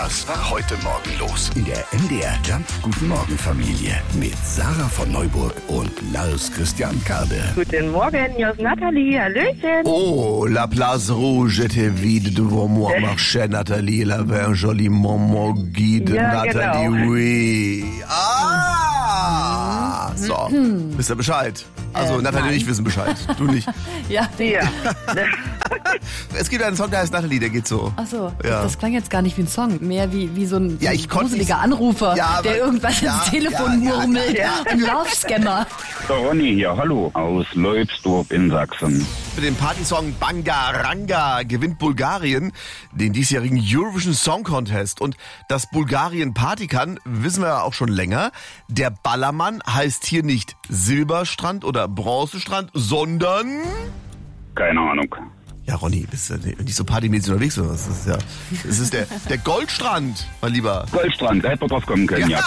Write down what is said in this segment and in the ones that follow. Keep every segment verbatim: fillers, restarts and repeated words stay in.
Was war heute Morgen los? In der M D R Jump Guten Morgen Familie mit Sarah von Neuburg und Lars Christian Karde. Guten Morgen, hier ist Nathalie. Hallöchen. Oh, la place rouge était vide devant moi, marchait Nathalie, elle avait un joli moment guide. Ja, Nathalie, genau. oui. Ah! So, wisst ihr Bescheid? Also, Äh, Nathalie und ich wissen Bescheid. Du nicht. Ja. Ja. Es gibt einen Song, der heißt Nathalie, der geht so. Achso, Ja. das klang jetzt gar nicht wie ein Song, mehr wie, wie so ein, Ja, so ich ein konnt gruseliger nicht- Anrufer, Ja, aber- der irgendwas ja, ins Telefon ja, ja, murmelt. ja, Ein Love-Scammer. Der Ronny hier, hallo, aus Leubsdorf in Sachsen. Für den Partysong Bangaranga gewinnt Bulgarien den diesjährigen Eurovision Song Contest. Und dass Bulgarien Party kann, wissen wir ja auch schon länger. Der Ballermann heißt hier nicht Silberstrand oder Bronzestrand, sondern... Keine Ahnung. Ja, Ronny, bist du nicht so partymäßig unterwegs? Oder? Das ist ja, das ist der, der Goldstrand, mein Lieber. Goldstrand, da hätte man drauf kommen können, ja.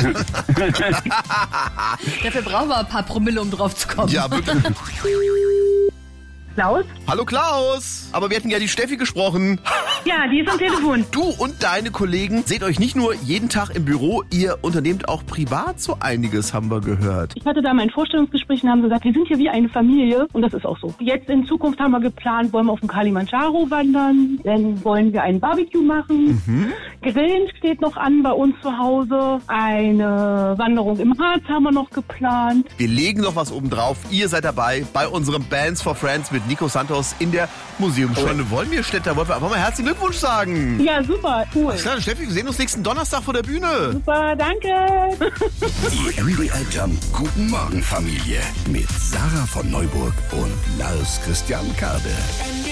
Dafür brauchen wir ein paar Promille, um drauf zu kommen. Ja, wirklich. Klaus? Hallo Klaus. Aber wir hatten ja die Steffi gesprochen. Ja, die ist am Telefon. Du und deine Kollegen seht euch nicht nur jeden Tag im Büro, ihr unternehmt auch privat so einiges, haben wir gehört. Ich hatte da mein Vorstellungsgespräch und haben gesagt, wir sind hier wie eine Familie und das ist auch so. Jetzt in Zukunft haben wir geplant, wollen wir auf dem Kilimanjaro wandern, dann wollen wir ein Barbecue machen. Mhm. Grillen steht noch an bei uns zu Hause. Eine Wanderung im Harz haben wir noch geplant. Wir legen noch was oben drauf. Ihr seid dabei bei unserem Bands for Friends mit Nico Santos in der Museumsstunde. Wollen wir, Städter, wollen wir einfach mal herzlichen Glückwunsch sagen. Ja, super, cool. Alles klar, Steffi, wir sehen uns nächsten Donnerstag vor der Bühne. Super, danke. Die M D R Jump Guten Morgen Familie mit Sarah von Neuburg und Lars Christian Karde.